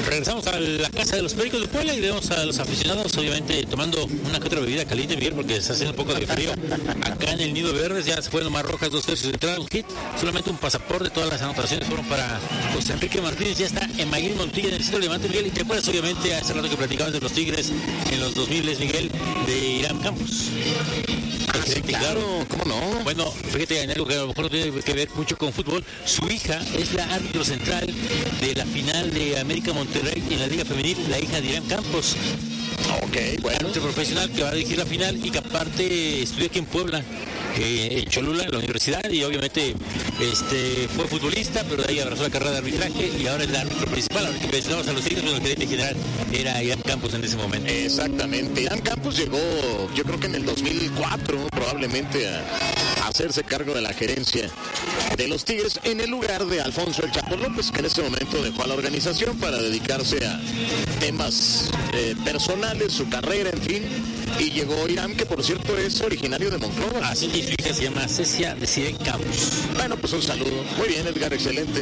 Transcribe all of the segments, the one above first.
Regresamos a la casa de los Pericos de Puebla y vemos a los aficionados, obviamente, tomando una que otra bebida caliente, Miguel, porque está haciendo un poco de frío. Acá en el Nido Verdes ya se fueron más rojas 2 tercios de entrada, un hit, solamente un pasaporte, todas las anotaciones fueron para José Enrique Martínez, ya está en Maguil Montilla en el centro de Levante, Miguel, y te acuerdas, obviamente, hace rato que platicabas de los Tigres en los 2000, Miguel, de Irán Campos. Sí, claro, ¿cómo no? Bueno, fíjate en algo que a lo mejor no tiene que ver mucho con fútbol. Su hija es la árbitro central de la final de América Monterrey en la Liga Femenil, la hija de Irán Campos. Ok, bueno. Árbitro profesional que va a dirigir la final y que aparte estudia aquí en Puebla, en Cholula, en la universidad, y obviamente fue futbolista, pero de ahí abrazó la carrera de arbitraje y ahora es el árbitro principal. Ahora que mencionamos a los Tigres, pues el gerente general era Irán Campos en ese momento. Exactamente. Irán Campos llegó, yo creo que en el 2004, probablemente a hacerse cargo de la gerencia de los Tigres en el lugar de Alfonso El Chapo López, que en ese momento dejó a la organización para dedicarse a temas personales, su carrera, en fin. Y llegó Irán, que por cierto es originario de Monclova. Así que su hija se llama Cecia Desiree Campos. Bueno, pues un saludo. Muy bien, Edgar, excelente.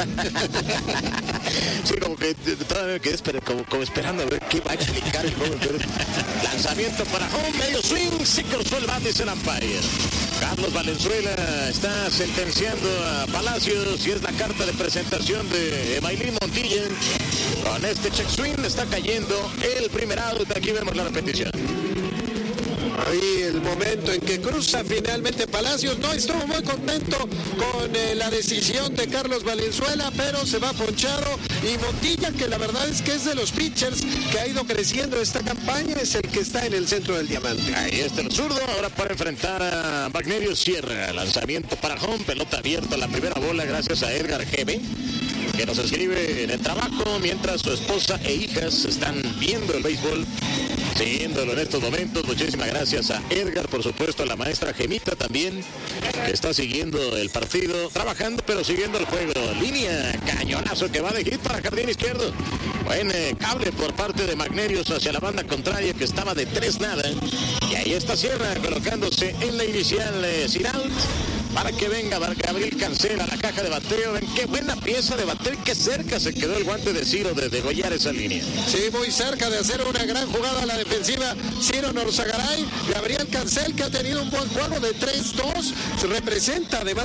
Sí, como que todavía me quedé como esperando a ver qué va a explicar el joven. Lanzamiento para home, medio swing, se cruzó el bate, es el umpire. Carlos Valenzuela está sentenciando a Palacios y es la carta de presentación de Maylin Montilla. Con este check swing está cayendo el primer out. Aquí vemos la repetición. Ahí el momento en que cruza finalmente Palacios, no estuvo muy contento con la decisión de Carlos Valenzuela, pero se va ponchado, y Montilla, que la verdad es que es de los pitchers que ha ido creciendo esta campaña, es el que está en el centro del diamante. Ahí está el zurdo, ahora para enfrentar a Magnerio Sierra, lanzamiento para home, pelota abierta, la primera bola gracias a Edgar GB, que nos escribe en el trabajo mientras su esposa e hijas están viendo el béisbol, siguiéndolo en estos momentos. Muchísimas gracias a Edgar, por supuesto a la maestra Gemita también, que está siguiendo el partido, trabajando pero siguiendo el juego. Línea, cañonazo que va de hit para jardín izquierdo. Buen cable por parte de Magnerios hacia la banda contraria, que estaba de 3-0. Y ahí está Sierra colocándose en la inicial sin out, para que venga Gabriel Cancel a la caja de bateo. Ven qué buena pieza de bateo y qué cerca se quedó el guante de Ciro de degollar esa línea. Sí, muy cerca de hacer una gran jugada a la defensiva Ciro Norzagaray. Gabriel Cancel, que ha tenido un buen juego de 3-2, se representa además